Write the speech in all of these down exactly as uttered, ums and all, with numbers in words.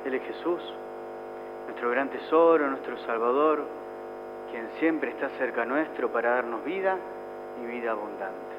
Él es Jesús, nuestro gran tesoro, nuestro Salvador, quien siempre está cerca nuestro para darnos vida y vida abundante.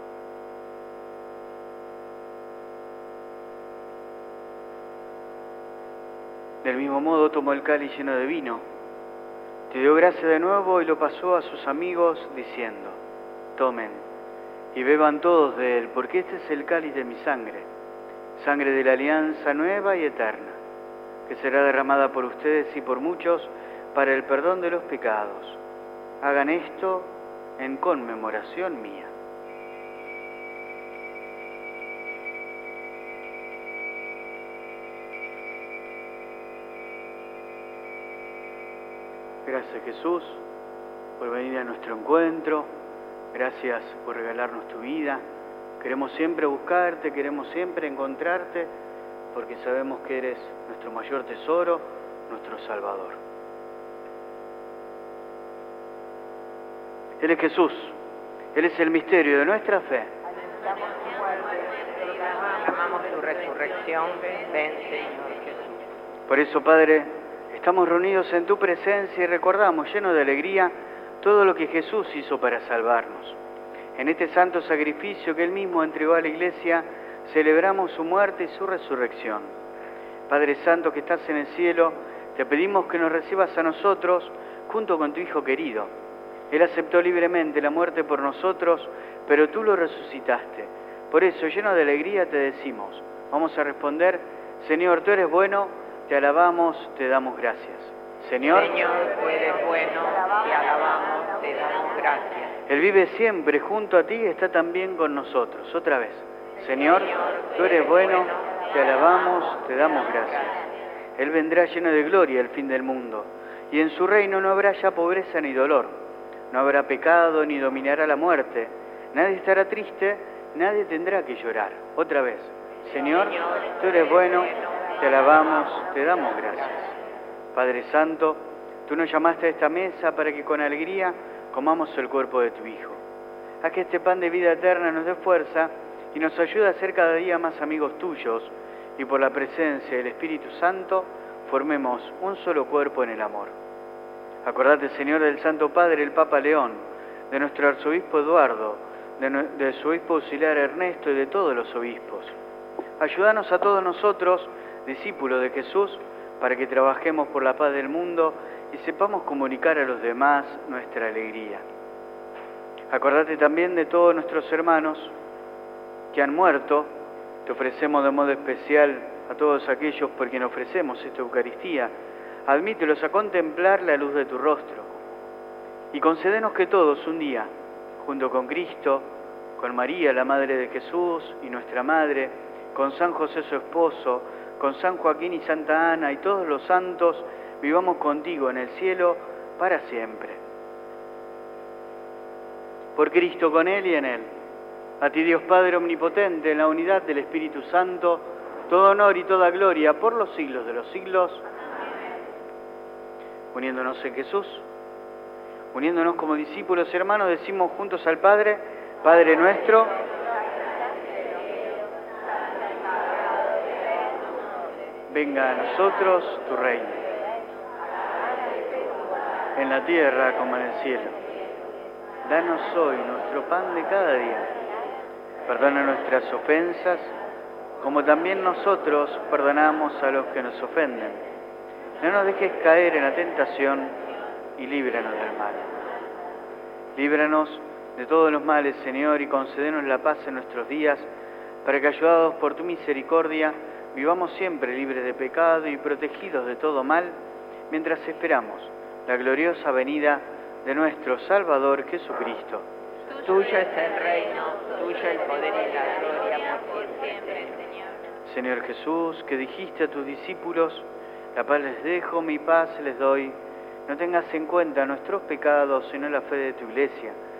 Del mismo modo tomó el cáliz lleno de vino, te dio gracia de nuevo y lo pasó a sus amigos diciendo: tomen y beban todos de él, porque este es el cáliz de mi sangre, sangre de la alianza nueva y eterna, que será derramada por ustedes y por muchos para el perdón de los pecados. Hagan esto en conmemoración mía. Gracias, Jesús, por venir a nuestro encuentro. Gracias por regalarnos tu vida. Queremos siempre buscarte, queremos siempre encontrarte, porque sabemos que eres nuestro mayor tesoro, nuestro Salvador. Él es Jesús. Él es el misterio de nuestra fe. Proclamamos tu resurrección. Ven, Señor Jesús. Por eso, Padre, estamos reunidos en tu presencia y recordamos, llenos de alegría, todo lo que Jesús hizo para salvarnos. En este santo sacrificio que Él mismo entregó a la Iglesia, celebramos su muerte y su resurrección. Padre Santo que estás en el cielo, te pedimos que nos recibas a nosotros junto con tu Hijo querido. Él aceptó libremente la muerte por nosotros, pero tú lo resucitaste. Por eso, lleno de alegría, te decimos, vamos a responder: Señor, tú eres bueno, te alabamos, te damos gracias. Señor, Señor, tú eres bueno, te alabamos, te damos gracias. Él vive siempre junto a ti y está también con nosotros. Otra vez. Señor, tú eres bueno, te alabamos, te damos gracias. Él vendrá lleno de gloria al fin del mundo, y en su reino no habrá ya pobreza ni dolor, no habrá pecado ni dominará la muerte. Nadie estará triste, nadie tendrá que llorar. Otra vez. Señor, tú eres bueno, te alabamos, te damos gracias. Padre Santo, tú nos llamaste a esta mesa para que con alegría comamos el cuerpo de tu Hijo. Haz que este pan de vida eterna nos dé fuerza y nos ayude a ser cada día más amigos tuyos, y por la presencia del Espíritu Santo formemos un solo cuerpo en el amor. Acordate, Señor, del Santo Padre, el Papa León, de nuestro arzobispo Eduardo, de, de su obispo auxiliar Ernesto y de todos los obispos. Ayúdanos a todos nosotros, discípulos de Jesús, para que trabajemos por la paz del mundo y sepamos comunicar a los demás nuestra alegría. Acordate también de todos nuestros hermanos que han muerto. Te ofrecemos de modo especial a todos aquellos por quienes ofrecemos esta Eucaristía. Admítelos a contemplar la luz de tu rostro. Y concédenos que todos un día, junto con Cristo, con María, la Madre de Jesús, y nuestra Madre, con San José su esposo, con San Joaquín y Santa Ana y todos los santos, vivamos contigo en el cielo para siempre. Por Cristo, con Él y en Él. A ti, Dios Padre Omnipotente, en la unidad del Espíritu Santo, todo honor y toda gloria por los siglos de los siglos. Uniéndonos en Jesús, uniéndonos como discípulos hermanos, decimos juntos al Padre: Padre nuestro, venga a nosotros tu reino, en la tierra como en el cielo. Danos hoy nuestro pan de cada día. Perdona nuestras ofensas, como también nosotros perdonamos a los que nos ofenden. No nos dejes caer en la tentación y líbranos del mal. Líbranos de todos los males, Señor, y concédenos la paz en nuestros días, para que, ayudados por tu misericordia, vivamos siempre libres de pecado y protegidos de todo mal, mientras esperamos la gloriosa venida de nuestro Salvador Jesucristo. Tuyo es el reino, tuyo el poder y la gloria por siempre, Señor. Señor Jesús, que dijiste a tus discípulos: la paz les dejo, mi paz les doy. No tengas en cuenta nuestros pecados, sino la fe de tu Iglesia.